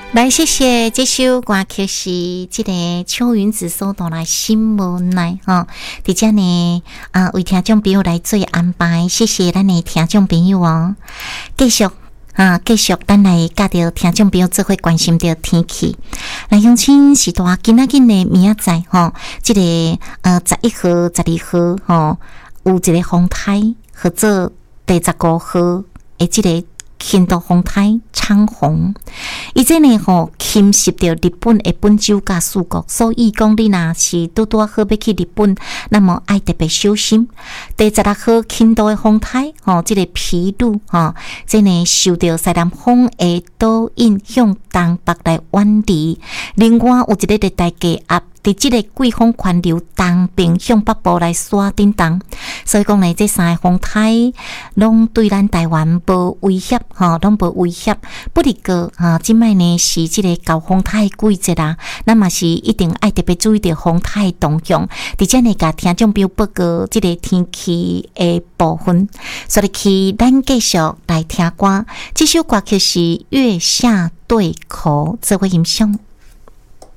来，谢谢这首歌曲是这个秋云子所带来心无奈伫遮呢为听众朋友来做安排，谢谢咱的听众朋友继续咱来甲着听众朋友做伙关心着天气。来，乡亲时代今仔日的明仔载这个11号、12号有一个风台，或者第15号的这个轻度风台昌洪，伊这呢侵袭到日本的本州甲四国，所以讲你若是拄好要去日本，那么爱特别小心。第16号轻度的风台这个披露这呢受到西南风的导引向东北来远离，另外有一个热带低压伫即个季风环流东边向北部来刷叮当，所以讲呢，这三个风台拢对咱台湾无威胁拢无威胁。不过即摆呢是即个高风台季节啦，咱嘛是一定爱特别注意着风台动向，伫遮呢甲听众朋友报告即个天气的部分。所以去咱继续来听歌，这首歌曲是《月下对口》，这位欣赏。